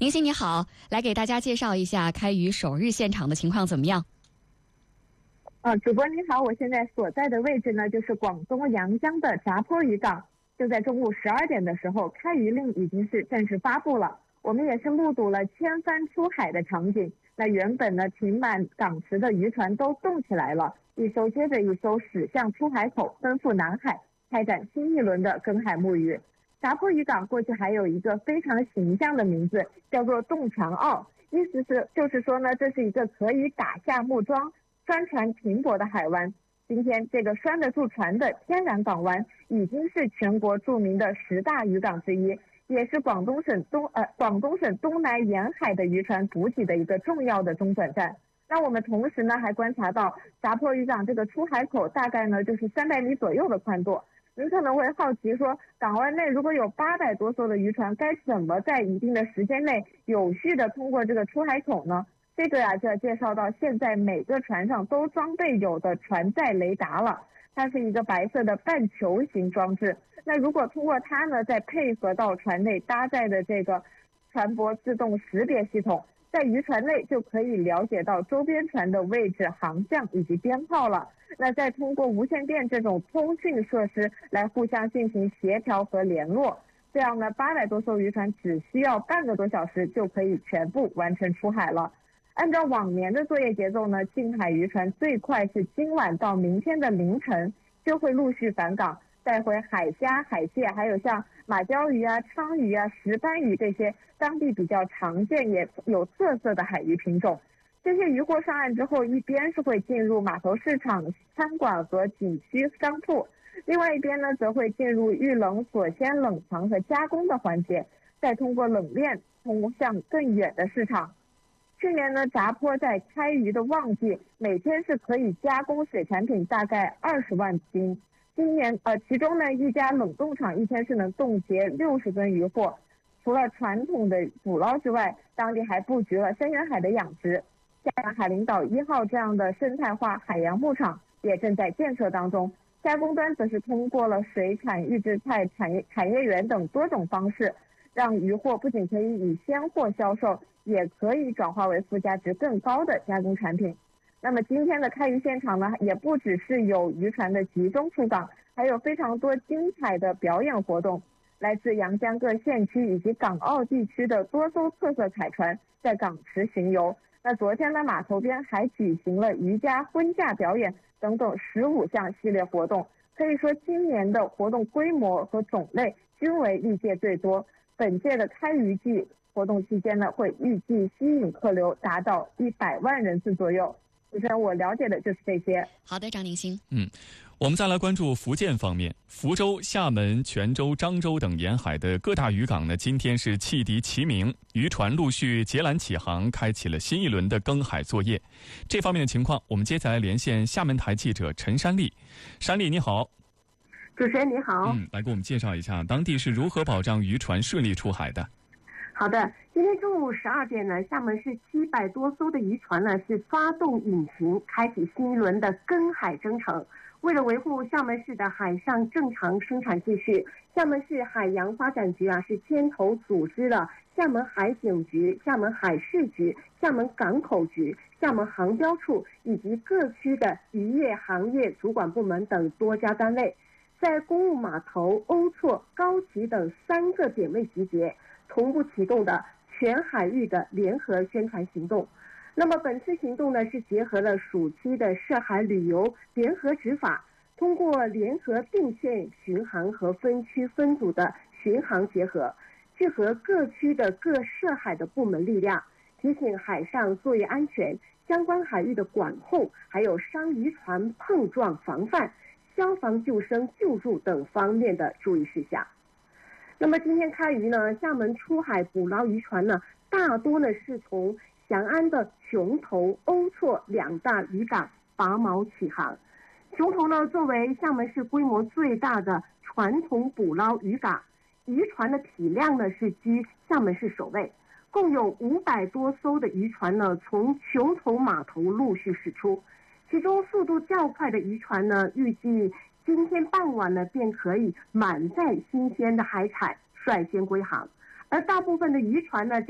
宁鑫你好，来给大家介绍一下开渔首日现场的情况怎么样？ 主播您好，我现在所在的位置呢，就是广东阳江的闸坡渔港。就在中午12点的时候，开渔令已经是正式发布了。我们也是目睹了千帆出海的场景。那原本呢停满港池的渔船都动起来了，一艘接着一艘驶向出海口，奔赴南海，开展新一轮的耕海牧渔。闸坡渔港过去还有一个非常形象的名字，叫做洞船澳，意思就是说呢，这是一个可以打下木桩、专船停泊的海湾。今天这个拴得住船的天然港湾已经是全国著名的10大渔港之一，也是广东省东南沿海的渔船补给的一个重要的中转站。那我们同时呢还观察到闸坡渔港这个出海口大概呢就是300米左右的宽度。您可能会好奇说，港湾内如果有800多艘的渔船，该怎么在一定的时间内有序的通过这个出海口呢？这个就要介绍到现在每个船上都装备有的船载雷达了。它是一个白色的半球形装置，那如果通过它呢，再配合到船内搭载的这个船舶自动识别系统，在渔船内就可以了解到周边船的位置、航向以及编号了。那再通过无线电这种通讯设施来互相进行协调和联络，这样呢800多艘渔船只需要半个多小时就可以全部完成出海了。按照往年的作业节奏呢，近海渔船最快是今晚到明天的凌晨就会陆续返港，带回海虾、海蟹，还有像马鲛鱼啊、鲳鱼啊、石斑鱼这些当地比较常见也有特色的海鱼品种。这些渔获上岸之后，一边是会进入码头市场、餐馆和景区商铺，另外一边呢则会进入预冷锁鲜、冷藏和加工的环节，再通过冷链通向更远的市场。去年呢，闸坡在开渔的旺季，每天是可以加工水产品大概20万斤。今年其中呢，一家冷冻厂一天是能冻结60吨渔获。除了传统的捕捞之外，当地还布局了深远海的养殖。嘉阳海陵岛1号这样的生态化海洋牧场也正在建设当中。加工端则是通过了水产、预制菜、产业园等多种方式，让渔获不仅可以以鲜货销售，也可以转化为附加值更高的加工产品。那么今天的开渔现场呢，也不只是有渔船的集中出港，还有非常多精彩的表演活动。来自阳江各县区以及港澳地区的多艘特色彩船在港池巡游。那昨天的码头边还举行了渔家婚嫁表演等等15项系列活动，可以说今年的活动规模和种类均为历届最多。本届的开渔季活动期间呢，会预计吸引客流达到100万人次左右。主持人，我了解的就是这些。 好的，张宁鑫。 我们再来关注福建方面，福州、厦门、泉州、漳州等沿海的各大渔港呢，今天是汽笛齐鸣，渔船陆续截缆起航，开启了新一轮的耕海作业。这方面的情况，我们接下来连线厦门台记者陈山丽。山丽你好。 主持人你好。 来给我们介绍一下当地是如何保障渔船顺利出海的。 好的，今天中午12点呢，厦门市700多艘的渔船呢是发动引擎，开启新一轮的耕海征程。为了维护厦门市的海上正常生产秩序，厦门市海洋发展局是牵头组织了厦门海警局、厦门海事局、厦门港口局、厦门航标处以及各区的渔业行业主管部门等多家单位，在公务码头、欧措、高崎等3个点位集结，同步启动的全海域的联合宣传行动。那么本次行动呢，是结合了暑期的涉海旅游联合执法，通过联合定线巡航和分区分组的巡航结合，聚合各区的各涉海的部门力量，提醒海上作业安全、相关海域的管控，还有商渔船碰撞防范、消防救生救助等方面的注意事项。那么今天开渔呢，厦门出海捕捞渔船呢，大多呢是从翔安的琼头、欧措2大渔港拔锚起航。琼头呢，作为厦门市规模最大的传统捕捞渔港，渔船的体量呢是居厦门市首位，共有500多艘的渔船呢从琼头码头陆续驶出，其中速度较快的渔船呢，预计今天傍晚呢便可以满载新鲜的海产率先归航，而大部分的渔船呢